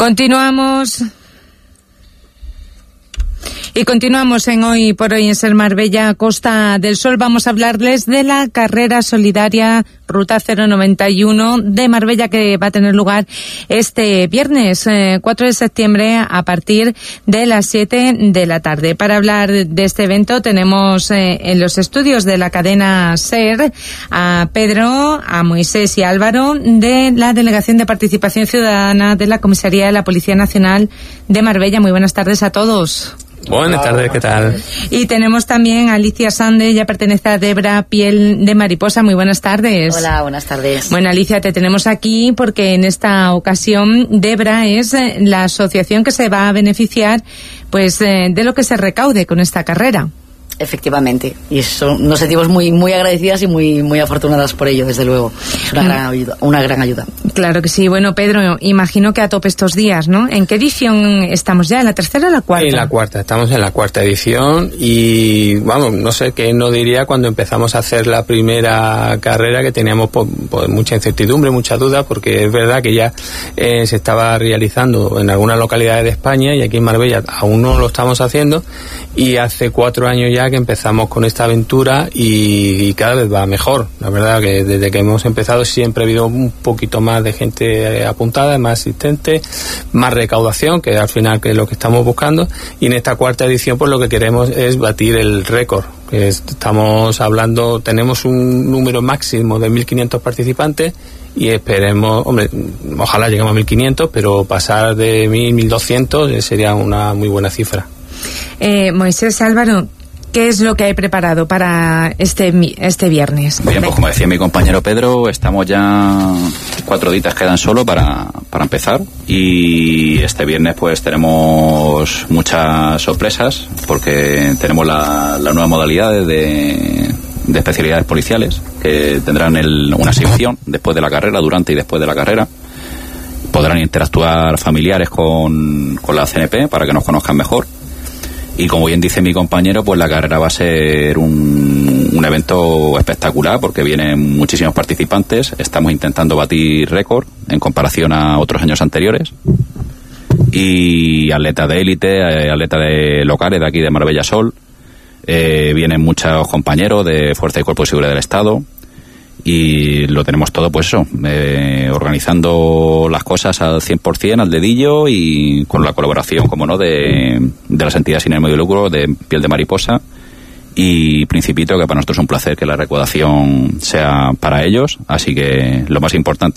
Continuamos en Hoy por Hoy en Ser Marbella, Costa del Sol. Vamos a hablarles de la carrera solidaria Ruta 091 de Marbella, que va a tener lugar este viernes 4 de septiembre a partir de las 7 de la tarde. Para hablar de este evento tenemos en los estudios de la cadena SER a Pedro, a Moisés y a Álvaro de la Delegación de Participación Ciudadana de la Comisaría de la Policía Nacional de Marbella. Muy buenas tardes a todos. Buenas tardes, ¿qué tal? Y tenemos también a Alicia Sande, ella pertenece a Debra Piel de Mariposa. Muy buenas tardes. Hola, buenas tardes. Bueno, Alicia, te tenemos aquí porque en esta ocasión Debra es la asociación que se va a beneficiar pues de lo que se recaude con esta carrera. Efectivamente, y eso nos sentimos muy agradecidas y muy afortunadas por ello, desde luego. Es una gran ayuda. Claro que sí. Bueno, Pedro, imagino que a tope estos días, ¿no? ¿En qué edición estamos ya? ¿En la tercera o la cuarta? En la cuarta, estamos en la cuarta edición y, vamos, no sé qué nos diría cuando empezamos a hacer la primera carrera, que teníamos pues mucha incertidumbre, mucha duda, porque es verdad que ya se estaba realizando en algunas localidades de España y aquí en Marbella aún no lo estamos haciendo, y hace 4 años ya que empezamos con esta aventura y cada vez va mejor. La verdad que desde que hemos empezado siempre ha habido un poquito más de gente apuntada, más asistente, más recaudación, que al final que es lo que estamos buscando, y en esta cuarta edición pues lo que queremos es batir el récord. Estamos hablando, tenemos un número máximo de 1.500 participantes y esperemos, hombre, ojalá lleguemos a 1.500, pero pasar de 1.000, 1.200 sería una muy buena cifra. Moisés, Álvaro, ¿qué es lo que hay preparado para este viernes? Bien, pues como decía mi compañero Pedro, estamos ya 4 días quedan solo para empezar, y este viernes pues tenemos muchas sorpresas porque tenemos la nueva modalidad de especialidades policiales que tendrán una exhibición después de la carrera, durante y después de la carrera. Podrán interactuar familiares con la CNP para que nos conozcan mejor. Y como bien dice mi compañero, pues la carrera va a ser un evento espectacular porque vienen muchísimos participantes. Estamos intentando batir récord en comparación a otros años anteriores. Y atletas de élite, atletas locales de aquí de Marbella Sol. Vienen muchos compañeros de Fuerza y Cuerpo de Seguridad del Estado. Y lo tenemos todo, pues eso, organizando las cosas al 100%, al dedillo, y con la colaboración, como no, de las entidades sin ánimo de lucro, de Piel de Mariposa y Principito, que para nosotros es un placer que la recaudación sea para ellos. Así que lo más importante